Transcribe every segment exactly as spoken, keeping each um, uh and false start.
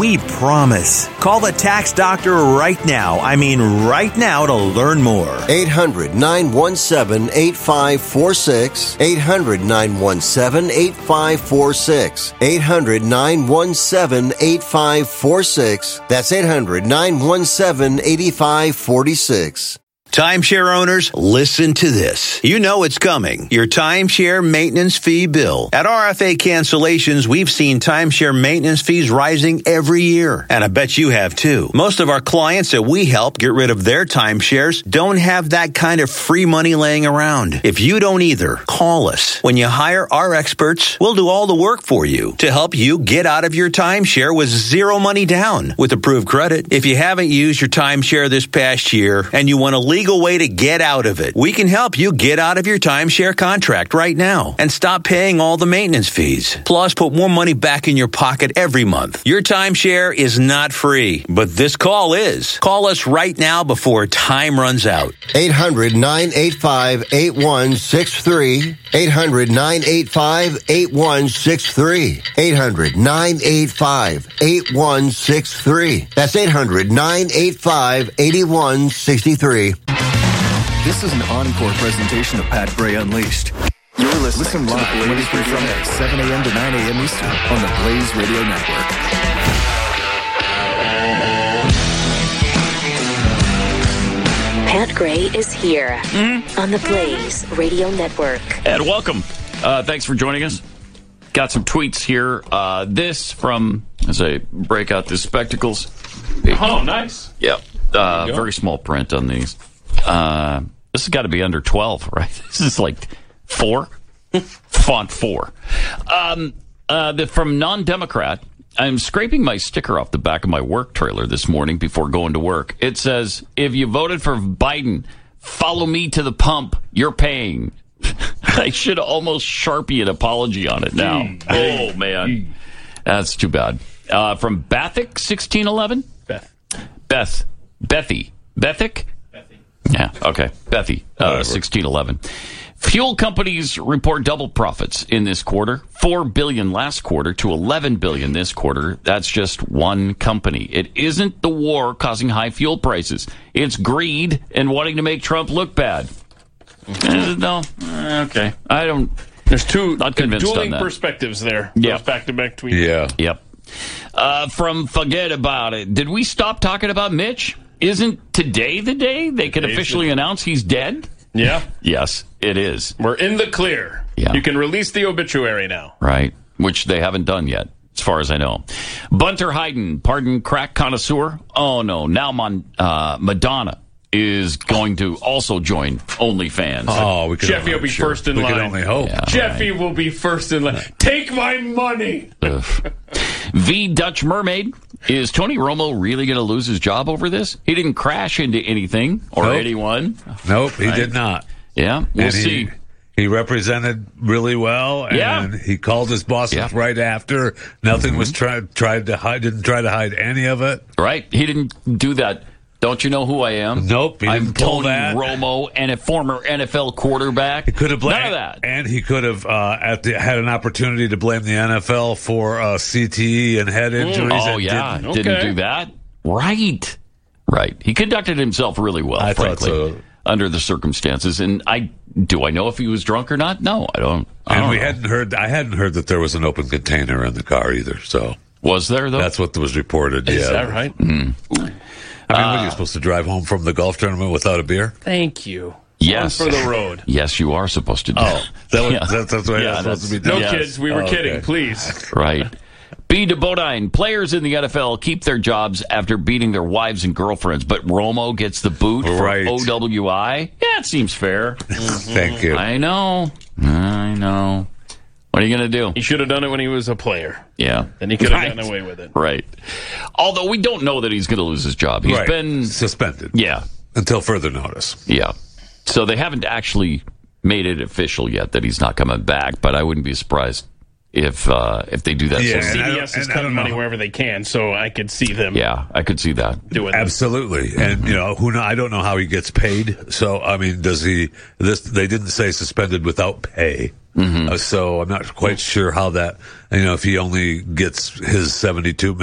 We promise. Call the Tax Doctor right now. I mean right now to learn more. eight hundred, nine one seven, eight five four six. eight hundred, nine one seven, eight five four six. eight hundred, nine one seven, eight five four six. That's eight hundred, nine one seven, eight five four six. Timeshare owners, listen to this. You know it's coming. Your timeshare maintenance fee bill. At R F A Cancellations, we've seen timeshare maintenance fees rising every year. And I bet you have too. Most of our clients that we help get rid of their timeshares don't have that kind of free money laying around. If you don't either, call us. When you hire our experts, we'll do all the work for you to help you get out of your timeshare with zero money down with approved credit. If you haven't used your timeshare this past year and you want to leave legal way to get out of it. We can help you get out of your timeshare contract right now and stop paying all the maintenance fees. Plus, put more money back in your pocket every month. Your timeshare is not free, but this call is. Call us right now before time runs out. eight hundred, nine eight five, eight one six three. eight hundred, nine eight five, eight one six three. eight hundred, nine eight five, eight one six three. That's eight hundred, nine eight five, eight one six three. This is an encore presentation of Pat Gray Unleashed. You're listening Listen live to the Blaze Radio from Network, seven a.m. to nine a.m. Eastern on the Blaze Radio Network. Pat Gray is here mm-hmm. on the Blaze Radio Network. And welcome. Uh, thanks for joining us. Got some tweets here. Uh, this from, as I break out the spectacles. Oh, nice. Yep. Uh, very small print on these. Uh, this has got to be under twelve, right? This is like four, font four. Um, uh, the, from non-Democrat, I'm scraping my sticker off the back of my work trailer this morning before going to work. It says, if you voted for Biden, follow me to the pump. You're paying. I should almost Sharpie an apology on it now. Oh, man. That's too bad. Uh, from Bathic sixteen eleven? Beth. Beth. Bethy. Bethic? Yeah, okay. Bethy, uh, sixteen eleven. Fuel companies report double profits in this quarter. four billion dollars last quarter to eleven billion dollars this quarter. That's just one company. It isn't the war causing high fuel prices. It's greed and wanting to make Trump look bad. Mm-hmm. No, okay. I don't. There's two not convinced dueling on that. Perspectives there. Yeah, back to back tweets. Yeah. Yep. Uh, from Forget About It. Did we stop talking about Mitch? Isn't today the day they can officially announce he's dead? Yeah. Yes, it is. We're in the clear. Yeah. You can release the obituary now. Right, which they haven't done yet, as far as I know. Bunter Hayden, pardon crack connoisseur. Oh, no. Now Mon, uh, Madonna is going to also join OnlyFans. Oh, we could Jeffy will be sure. first in we line. We can only hope. Yeah, Jeffy right. will be first in line. Take my money. V Dutch Mermaid. Is Tony Romo really going to lose his job over this? He didn't crash into anything or nope. anyone. Nope, he right. did not. Yeah, we'll and see. He, he represented really well, and yeah. he called his bosses yeah. right after. Nothing mm-hmm. was tried tried to hide. Didn't try to hide any of it. Right? He didn't do that. Don't you know who I am? Nope. He I'm didn't pull Tony that. Romo and a former N F L quarterback. He could have blamed, None of that. and he could have uh, at the, had an opportunity to blame the N F L for uh, C T E and head injuries. Oh and yeah, didn't. didn't Okay. do that. Right, right. He conducted himself really well, I frankly, thought so. under the circumstances. And I do I know if he was drunk or not? No, I don't. I And don't we know. hadn't heard. I hadn't heard that there was an open container in the car either. So Was there though? that's what was reported. Is yeah. that right? Mm-hmm. I mean, what, are you supposed to drive home from the golf tournament without a beer? Thank you. Yes, One for the road. Yes, you are supposed to do. Oh, that was, Yeah. that's, that's what Yeah, I was supposed to be No doing. Yes. kids, we were Oh, kidding, okay. please. Right. B. de Bodine, players in the N F L keep their jobs after beating their wives and girlfriends, but Romo gets the boot for Right. O W I? Yeah, it seems fair. Thank you. I know. I know. What are you going to do? He should have done it when he was a player. Yeah. Then he could have Right. gotten away with it. Right. Although we don't know that he's going to lose his job. He's Right. been... suspended. Yeah. Until further notice. Yeah. So they haven't actually made it official yet that he's not coming back, but I wouldn't be surprised if uh, if they do that. Yeah, soon. C and I B don't- S is and I cutting don't money know. wherever they can, so I could see them Yeah, I could see that. doing that. Absolutely. And, you know, who know, I don't know how he gets paid. So, I mean, does he, this, they didn't say suspended without pay. Mm-hmm. Uh, so I'm not quite sure how that, you know, if he only gets his seventy-two million,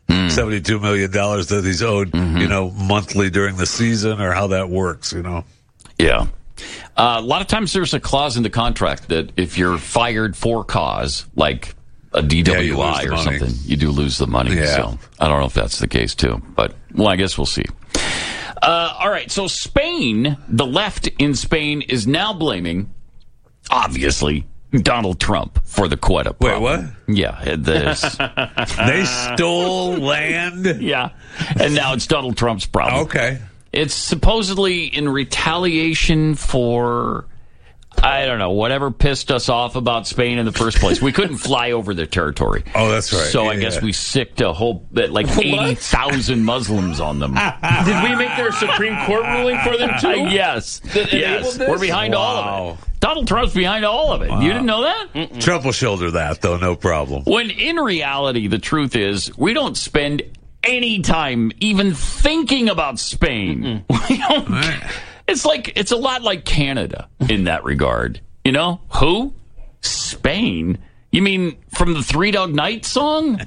mm. seventy-two million dollars that he's owed, mm-hmm. you know, monthly during the season, or how that works, you know. Yeah. Uh, a lot of times there's a clause in the contract that if you're fired for cause, like a D W I yeah, or money. something, you do lose the money. Yeah. So I don't know if that's the case, too. But, well, I guess we'll see. Uh, all right. So Spain, the left in Spain is now blaming, obviously, Donald Trump for the quota problem. Wait, what? Yeah. This. They stole land? Yeah. And now it's Donald Trump's problem. Okay. It's supposedly in retaliation for, I don't know, whatever pissed us off about Spain in the first place. We couldn't fly over their territory. Oh, that's right. So yeah, I guess yeah. we sicked a whole, like eighty thousand Muslims on them. Did we make their Supreme Court ruling for them, too? Uh, yes. That yes. this? We're behind Wow. all of it. Donald Trump's behind all of it. Wow. You didn't know that? Mm-mm. Trump will shoulder that, though, no problem. When in reality, the truth is, we don't spend any time even thinking about Spain. We don't, Right. It's like it's a lot like Canada in that regard. You know who? Spain? You mean from the Three Dog Night song?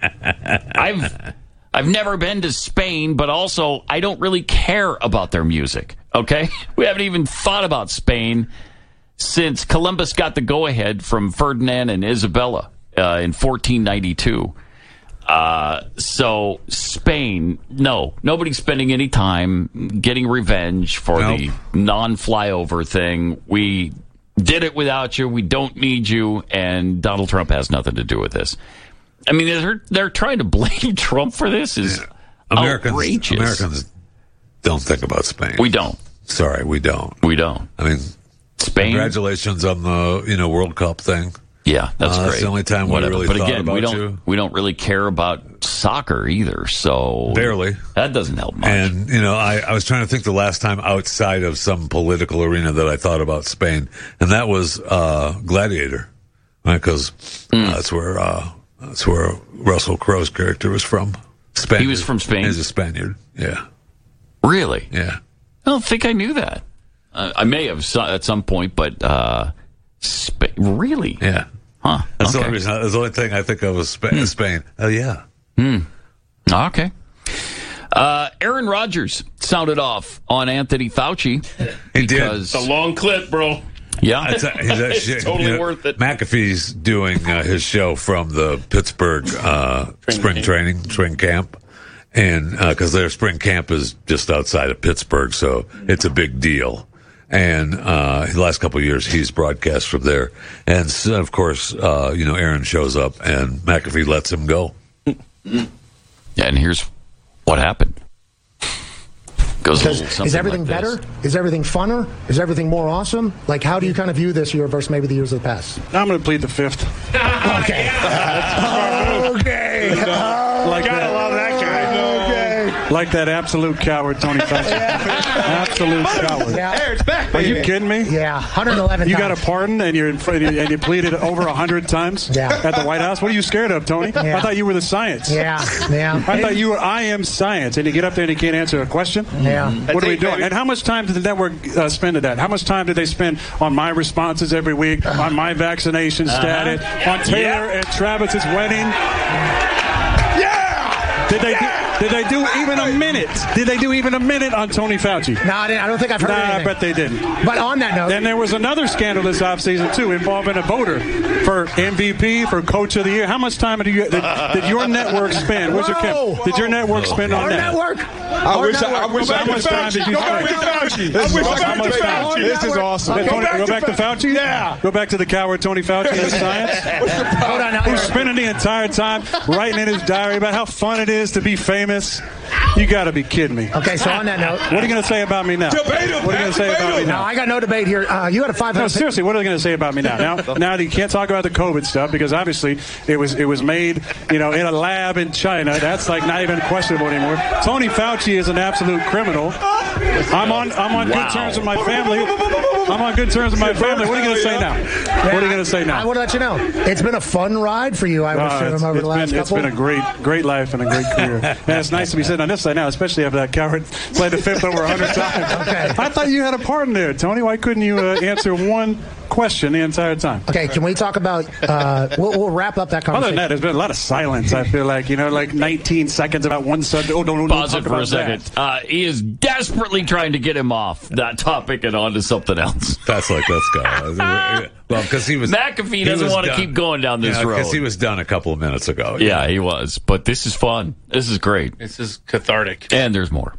I've I've never been to Spain, but also I don't really care about their music. Okay, we haven't even thought about Spain since Columbus got the go-ahead from Ferdinand and Isabella uh, in fourteen ninety-two. Uh, so Spain, no, nobody's spending any time getting revenge for Nope. the non-flyover thing. We did it without you. We don't need you. And Donald Trump has nothing to do with this. I mean, they're, they're trying to blame Trump for this is Americans, outrageous. Americans don't think about Spain. We don't. Sorry, we don't. We don't. I mean, Spain. congratulations on the, you know, World Cup thing. Yeah, that's Uh, great. that's the only time we Whatever. really but thought again, we about don't you. we don't really care about soccer either. So Barely. that doesn't help much. And, you know, I, I was trying to think the last time outside of some political arena that I thought about Spain, and that was uh, Gladiator, right? Because Mm. uh, that's where uh, that's where Russell Crowe's character was from. Spaniard. He was from Spain? He's a Spaniard. Yeah, Really? yeah. I don't think I knew that. Uh, I may have so- at some point, but uh, Spa- really? Yeah. Huh. That's the Okay. only reason. That's the only thing I think of was Spa- Spain. Oh yeah. Okay. Uh, Aaron Rodgers sounded off on Anthony Fauci. He did. because, It's a long clip, bro. Yeah. It's, a, he's It's actually, totally you know, worth it. McAfee's doing uh, his show from the Pittsburgh uh, spring camp. training, spring camp, and because their spring camp is just outside of Pittsburgh, so it's a big deal. And uh, the last couple of years, he's broadcast from there, and so, of course, uh, you know, Aaron shows up, and McAfee lets him go. And here's what happened. Goes a Because little something is everything like this. better? Is everything funner? Is everything more awesome? Like, how do you kind of view this year versus maybe the years of the past? I'm going to plead the fifth. Okay. okay. Like Gotta that, love that guy. like that absolute coward, Tony Fauci. Absolute coward. Yeah. There, it's back, Are baby. you kidding me? Yeah. one hundred eleven You got a times. pardon and you're in front, and you pleaded over a hundred times Yeah. at the White House. What are you scared of, Tony? Yeah. I thought you were the science. Yeah. Yeah. I thought you were. I am science, and you get up there and you can't answer a question. Yeah. What are we it, doing? baby. And how much time did the network uh, spend at that? How much time did they spend on my responses every week, on my vaccination status, on Taylor and Travis's wedding? Yeah. Did they do, did they do even a minute? Did they do even a minute on Tony Fauci? No, I, didn't, I don't think I've heard Nah, I anything. bet they didn't. But on that note, Then there was another scandal this offseason, too, involving a voter for M V P, for Coach of the Year. How much time did, you, did, did your network spend? Where's your Whoa. Kim? Did your network spend on our that? network. I wish I, I wish I How could much time did you spend? This is How awesome. much time? This is awesome. Yeah, Tony, go back to Fauci? Yeah. Go back to the coward Tony Fauci and his science? Hold on. Now, Who's spending the entire time writing in his diary about how fun it is to be famous? You got to be kidding me. okay, so on that note, What are you going to say about me now? Debate him, What are you going to say debate about me him. no, now? I got no debate here. Uh, you had a five No, hundred. seriously, what are they going to say about me now? Now, now you can't talk about the COVID stuff because obviously it was it was made, you know, in a lab in China. That's like not even questionable anymore. Tony Fauci is an absolute criminal. I'm on I'm on Wow. good terms with my family. I'm on good terms with my family. What are you going to say now? What are you going to say I now? want to let you know it's been a fun ride for you. I would Uh, assume it's, over it's the last been, it's couple. been a great, great life and a great career. And it's nice to be sitting on this side now, especially after that coward played the fifth over a hundred times. Okay. I thought you had a part in there, Tony. Why couldn't you uh, answer one question the entire time. Okay, can we talk about, uh, we'll, we'll wrap up that conversation. Other than that, there's been a lot of silence, I feel like, you know, like nineteen seconds about one subject. Oh, don't, don't Pause talk it for about a second. Uh, he is desperately trying to get him off that topic and onto something else. That's like, let's go. Well, because he was McAfee he doesn't was want to done. keep going down this yeah, road. Because he was done a couple of minutes ago. Yeah, yeah, he was. But this is fun. This is great. This is cathartic. And there's more.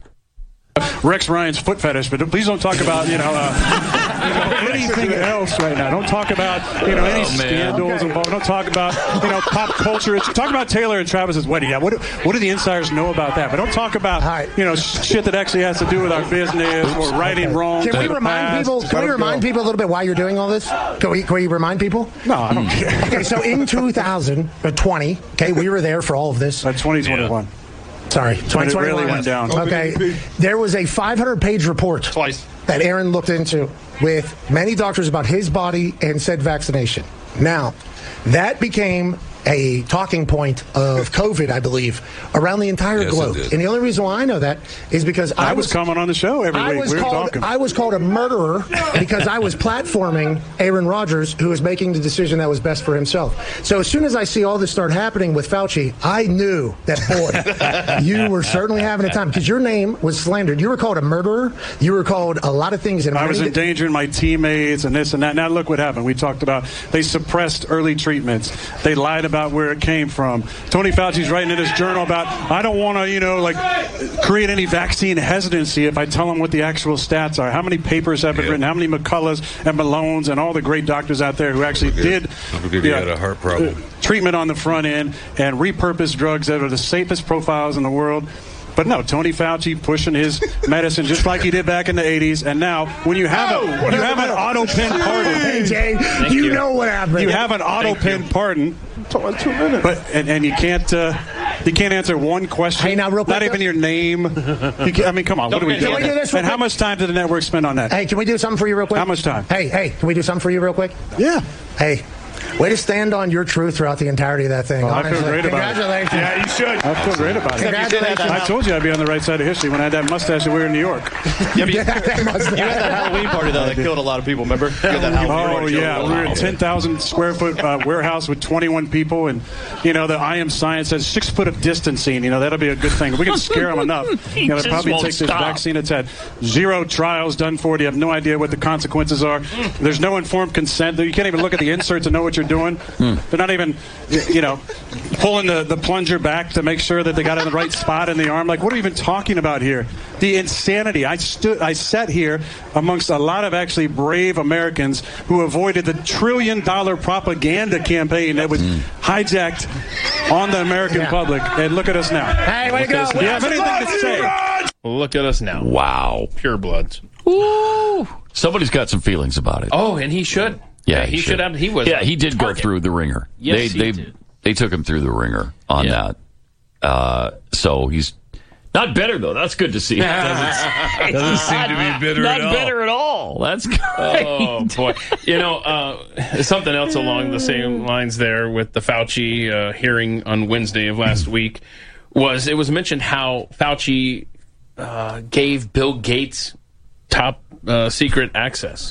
Rex Ryan's foot fetish, but please don't talk about, you know, uh, you know anything else right now. Don't talk about, you know, any Oh, scandals Okay. involved. Don't talk about, you know, pop culture. Talk about Taylor and Travis's wedding. Yeah, what do, what do the insiders know about that? But don't talk about, right. you know, shit that actually has to do with our business or righting wrongs. Can we in the remind past. people? Just Can let we it remind go. people a little bit why you're doing all this? Can we? Can we remind people? No, I don't care. Okay, so in two thousand twenty, okay, we were there for all of this. Uh, twenty twenty-one. Sorry, twenty twenty-one. really went down. Okay, there was a five hundred page report Twice. that Aaron looked into with many doctors about his body and said vaccination. Now, that became a talking point of COVID, I believe, around the entire Yes, it globe. did. And the only reason why I know that is because I, I was coming on the show every I week. was We were called talking. I was called a murderer because I was platforming Aaron Rodgers, who was making the decision that was best for himself. So as soon as I see all this start happening with Fauci, I knew that, boy, you were certainly having a time because your name was slandered. You were called a murderer. You were called a lot of things. And I was many- endangering my teammates and this and that. Now look what happened. We talked about they suppressed early treatments. They lied about where it came from. Tony Fauci's writing in his journal about I don't want to, you know, like create any vaccine hesitancy if I tell them what the actual stats are. How many papers have been Yeah. written? How many McCulloughs and Malones and all the great doctors out there who actually Don't forget- did don't forget he had a heart problem. uh, treatment on the front end and repurposed drugs that are the safest profiles in the world. But no, Tony Fauci pushing his medicine just like he did back in the eighties. And now, when you have a you have an auto pen pardon, Hey, Jay, you, you. know what happened. you have an auto pen pardon, Two minutes. but and, and you can't uh, you can't answer one question. Hey, now, real quick, not even your name. You can, I mean, come on, what are we Can doing? we do this real And how quick? much time did the network spend on that? Hey, can we do something for you real quick? How much time? Hey, hey, can we do something for you real quick? Yeah. Hey, way to stand on your truth throughout the entirety of that thing. Oh, I feel honestly. great about it. Congratulations. Yeah, you should. I feel great about it. Congratulations. I told you I'd be on the right side of history when I had that mustache that we were in New York. Yeah, but you, That must- you had that Halloween party, though, that killed a lot of people, remember? You had that Halloween Oh party. yeah, we were in a ten thousand square foot uh, warehouse with twenty-one people, and you know the I Am Science says six foot of distancing. You know that'll be a good thing. If we can scare them enough, you know, just they'll probably won't take this stop. vaccine. It's had zero trials done for it. You have no idea what the consequences are. There's no informed consent. You can't even look at the insert to know what you're doing. They're not even, you know, pulling the, the plunger back to make sure that they got it in the right spot in the arm. Like, what are we even talking about here? The insanity. I stood, I sat here amongst a lot of actually brave Americans who avoided the trillion dollar propaganda campaign that was hijacked on the American Yeah. public. And look at us now. Hey, way to go. Do you have anything to say? Look at us now. Wow. Pure bloods. Ooh. Somebody's got some feelings about it. Oh, and he should. Yeah, he, should have. He was. Yeah, a he did go target. through the ringer. Yes, they he they did. they took him through the ringer on Yeah. that. Uh, so he's not bitter though. That's good to see. doesn't, Doesn't seem to be bitter not at all. bitter at all. That's great. Oh boy! You know, uh, something else along the same lines there with the Fauci uh, hearing on Wednesday of last week was it was mentioned how Fauci uh, gave Bill Gates top uh, secret access.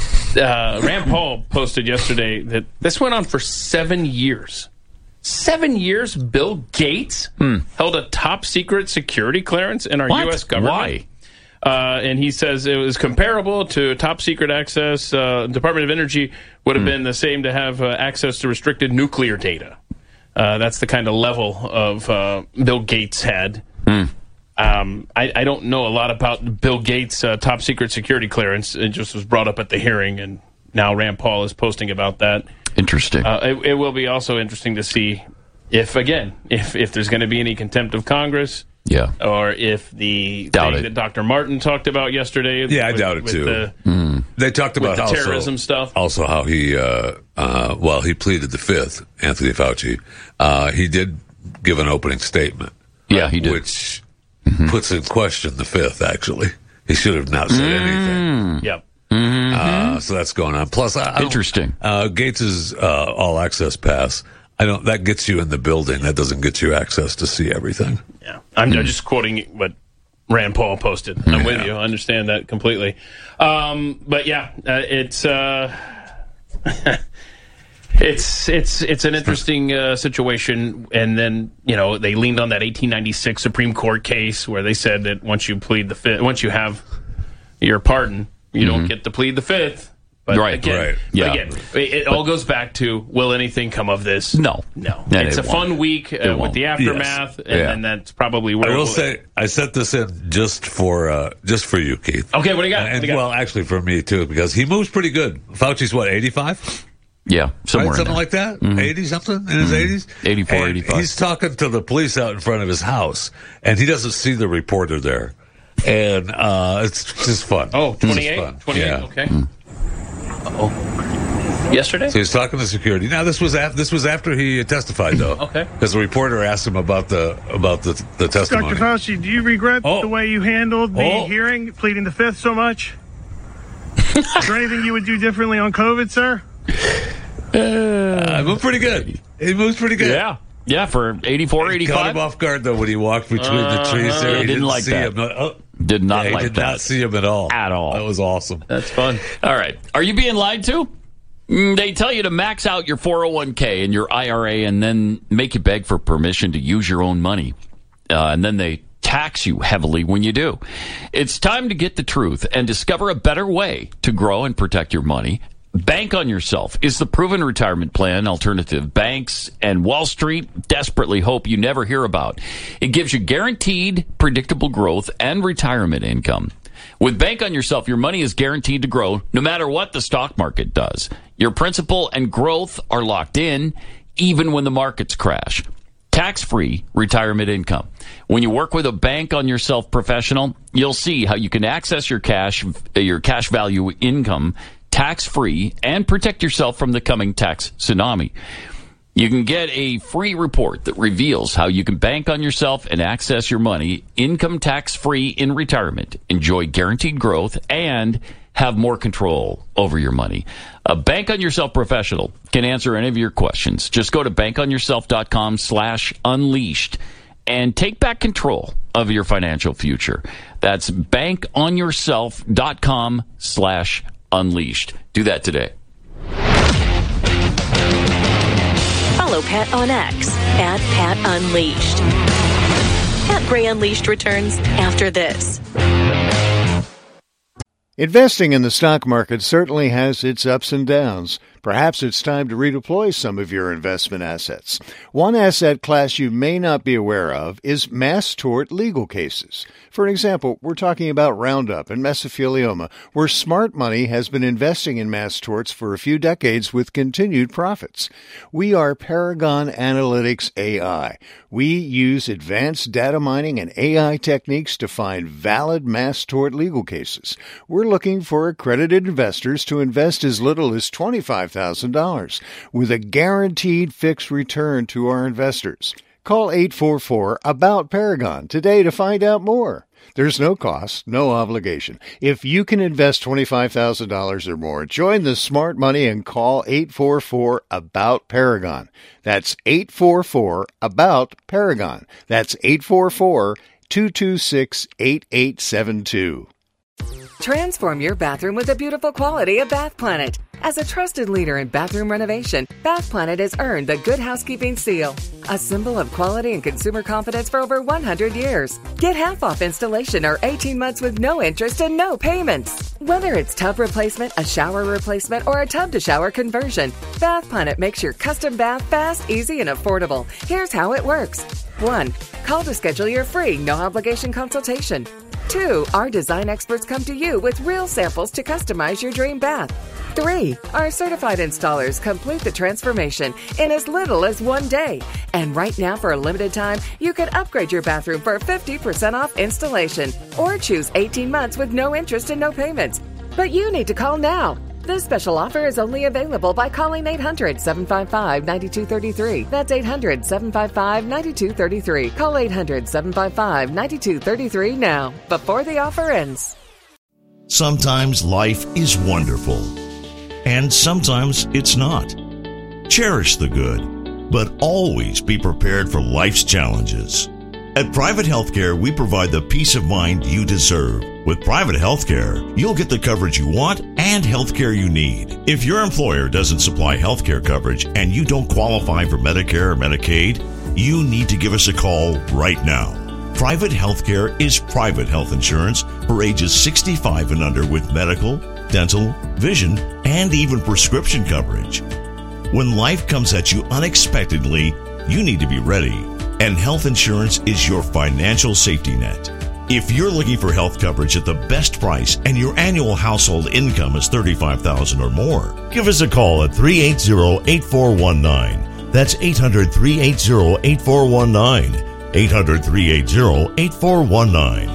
Uh, Rand Paul posted yesterday that this went on for seven years. Seven years, Bill Gates held a top secret security clearance in our What? U S government. Why? Uh, and he says it was comparable to top secret access. Uh, Department of Energy would have been the same to have uh, access to restricted nuclear data. Uh, that's the kind of level of uh, Bill Gates had. Um, I, I don't know a lot about Bill Gates' uh, top secret security clearance. It just was brought up at the hearing, and now Rand Paul is posting about that. Interesting. Uh, it, it will be also interesting to see if, again, if, if there's going to be any contempt of Congress. Yeah. Or if the Doubt thing it. that Doctor Martin talked about yesterday. Yeah, I with- doubt it with too. the- They talked with about the also, terrorism stuff. Also, how he, uh, uh, well, he pleaded the fifth. Anthony Fauci, uh, he did give an opening statement. Yeah, he did. which puts in question the fifth. Actually, he should have not said anything. Yep. Uh, so that's going on. Plus, I, I don't- Interesting. Uh, Gates's uh, all access pass. I don't. That gets you in the building. That doesn't get you access to see everything. Yeah. I'm just quoting what Rand Paul posted. I'm with you. I understand that completely. Um, but yeah, uh, it's uh, It's it's it's an interesting uh, situation, and then you know they leaned on that eighteen ninety-six Supreme Court case where they said that once you plead the fifth, once you have your pardon, you mm-hmm. don't get to plead the fifth. But right, again, right, yeah. Again, it, it all goes back to will anything come of this? No, no. no it's a won't. fun week uh, with the aftermath, yes. and, yeah. and that's probably where I will we'll, say I sent this in just for uh, just for you, Keith. Okay, what do you got? And, what do you got? Well, actually for me too, because he moves pretty good. Fauci's what, eighty-five? Yeah, somewhere right? something in like that. Mm-hmm. eighty something in his mm-hmm. eighties, eighty-four, and eighty-five. He's talking to the police out in front of his house, and he doesn't see the reporter there, and uh, it's just fun. Oh, twenty-eight, fun. twenty-eight. Yeah. Okay. Mm. Oh. Yesterday? So he's talking to security. Now this was after this was after he testified, though. Okay. Because the reporter asked him about the about the, the testimony. Doctor Fauci, do you regret oh. the way you handled the oh. hearing, pleading the fifth so much? Is there anything you would do differently on COVID, sir? Uh, moved pretty good. He moves pretty good. Yeah. Yeah, for eighty-four, eighty-five. Caught him off guard, though, when he walked between uh, the trees there. He, he didn't, like see that. him. Oh. Did not yeah, he like did that. not see him at all. At all. That was awesome. That's fun. All right. Are you being lied to? They tell you to max out your four oh one k and your I R A and then make you beg for permission to use your own money. Uh, and then they tax you heavily when you do. It's time to get the truth and discover a better way to grow and protect your money. Bank on Yourself is the proven retirement plan alternative banks and Wall Street desperately hope you never hear about. It gives you guaranteed, predictable growth and retirement income. With Bank on Yourself, your money is guaranteed to grow no matter what the stock market does. Your principal and growth are locked in even when the markets crash. Tax-free retirement income. When you work with a Bank on Yourself professional, you'll see how you can access your cash, your cash value income tax-free and protect yourself from the coming tax tsunami. You can get a free report that reveals how you can bank on yourself and access your money income tax-free in retirement, enjoy guaranteed growth, and have more control over your money. A Bank on Yourself professional can answer any of your questions. Just go to bankonyourself.com slash unleashed and take back control of your financial future. That's bankonyourself.com slash unleashed. Do that today. Follow Pat on X at Pat Unleashed. Pat Gray Unleashed returns after this. Investing in the stock market certainly has its ups and downs. Perhaps it's time to redeploy some of your investment assets. One asset class you may not be aware of is mass tort legal cases. For example, we're talking about Roundup and mesothelioma, where smart money has been investing in mass torts for a few decades with continued profits. We are Paragon Analytics A I. We use advanced data mining and A I techniques to find valid mass tort legal cases. We're looking for accredited investors to invest as little as twenty-five thousand dollars with a guaranteed fixed return to our investors. Call eight four four, A B O U T, Paragon today to find out more. There's no cost, no obligation. If you can invest twenty-five thousand dollars or more, join the smart money and call eight four four, A B O U T, Paragon. That's eight four four, A B O U T, Paragon. That's eight four four, two two six, eight eight seven two. Transform your bathroom with the beautiful quality of Bath Planet. As a trusted leader in bathroom renovation, Bath Planet has earned the Good Housekeeping seal, a symbol of quality and consumer confidence for over one hundred years. Get half off installation or eighteen months with no interest and no payments. Whether it's tub replacement, a shower replacement, or a tub-to-shower conversion, Bath Planet makes your custom bath fast, easy, and affordable. Here's how it works. One, call to schedule your free, no-obligation consultation. Two, our design experts come to you with real samples to customize your dream bath. Three, our certified installers complete the transformation in as little as one day. And right now, for a limited time, you can upgrade your bathroom for fifty percent off installation or choose eighteen months with no interest and no payments. But you need to call now. This special offer is only available by calling eight hundred, seven five five, nine two three three. That's eight hundred, seven five five, nine two three three. Call eight hundred, seven five five, nine two three three now, before the offer ends. Sometimes life is wonderful, and sometimes it's not. Cherish the good, but always be prepared for life's challenges. At Private Healthcare, we provide the peace of mind you deserve With private healthcare, you'll get the coverage you want and healthcare you need. If your employer doesn't supply healthcare coverage and you don't qualify for Medicare or Medicaid, you need to give us a call right now. Private healthcare is private health insurance for ages sixty-five and under with medical, dental, vision, and even prescription coverage. When life comes at you unexpectedly, you need to be ready, and health insurance is your financial safety net. If you're looking for health coverage at the best price and your annual household income is thirty-five thousand dollars or more, give us a call at three eight zero, eight four one nine. That's eight hundred, three eight zero, eight four one nine. eight hundred, three eight zero, eight four one nine.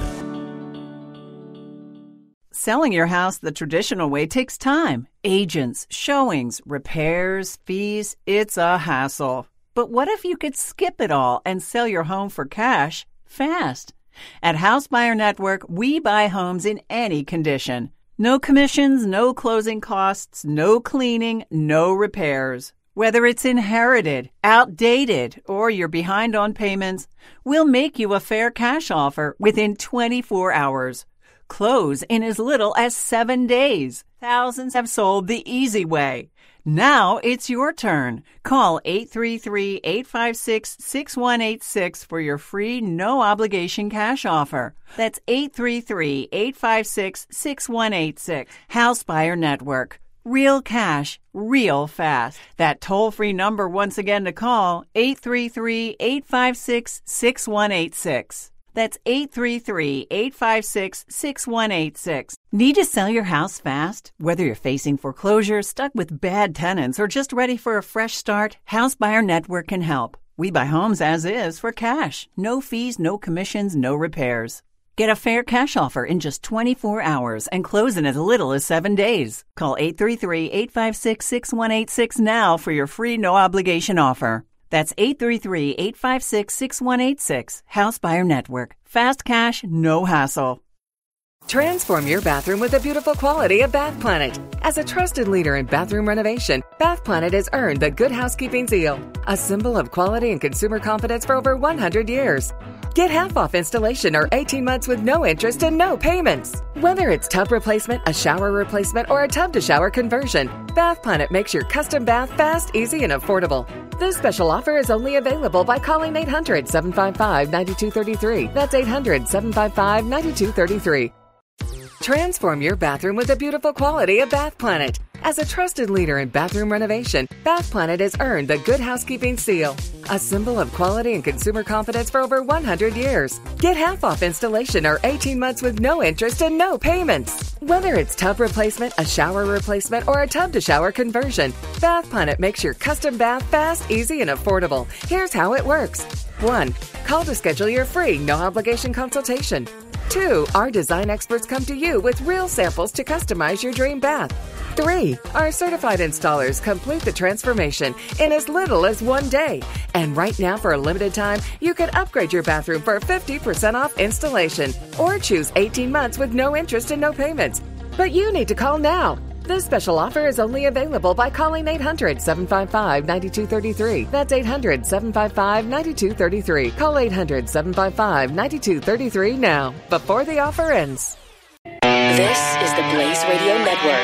Selling your house the traditional way takes time. Agents, showings, repairs, fees. It's a hassle. But what if you could skip it all and sell your home for cash fast? At House Buyer Network, we buy homes in any condition. No commissions, no closing costs, no cleaning, no repairs. Whether it's inherited, outdated, or you're behind on payments, we'll make you a fair cash offer within twenty-four hours. Close in as little as seven days. Thousands have sold the easy way. Now it's your turn. Call eight three three, eight five six, six one eight six for your free no-obligation cash offer. That's eight three three, eight five six, six one eight six. House Buyer Network. Real cash, real fast. That toll-free number once again to call, eight three three, eight five six, six one eight six. That's eight three three, eight five six, six one eight six. Need to sell your house fast? Whether you're facing foreclosure, stuck with bad tenants, or just ready for a fresh start, House Buyer Network can help. We buy homes as is for cash. No fees, no commissions, no repairs. Get a fair cash offer in just twenty-four hours and close in as little as seven days. Call eight three three, eight five six, six one eight six now for your free no-obligation offer. That's eight three three, eight five six, six one eight six. House Buyer Network. Fast cash, no hassle. Transform your bathroom with the beautiful quality of Bath Planet. As a trusted leader in bathroom renovation, Bath Planet has earned the Good Housekeeping seal, a symbol of quality and consumer confidence for over one hundred years. Get half off installation or eighteen months with no interest and no payments. Whether it's tub replacement, a shower replacement, or a tub-to-shower conversion, Bath Planet makes your custom bath fast, easy, and affordable. This special offer is only available by calling eight hundred, seven five five, nine two three three. That's eight hundred, seven five five, nine two three three. Transform your bathroom with the beautiful quality of Bath Planet. As a trusted leader in bathroom renovation, Bath Planet has earned the Good Housekeeping seal, a symbol of quality and consumer confidence for over one hundred years. Get half off installation or eighteen months with no interest and no payments. Whether it's tub replacement, a shower replacement, or a tub-to-shower conversion, Bath Planet makes your custom bath fast, easy, and affordable. Here's how it works. one. Call to schedule your free no-obligation consultation. two. Our design experts come to you with real samples to customize your dream bath. three. Our certified installers complete the transformation in as little as one day. And right now, for a limited time, you can upgrade your bathroom for fifty percent off installation or choose eighteen months with no interest and no payments. But you need to call now. This special offer is only available by calling eight hundred, seven five five, nine two three three. That's eight hundred, seven five five, nine two three three. Call eight hundred, seven five five, nine two three three now, before the offer ends. This is the Blaze Radio Network.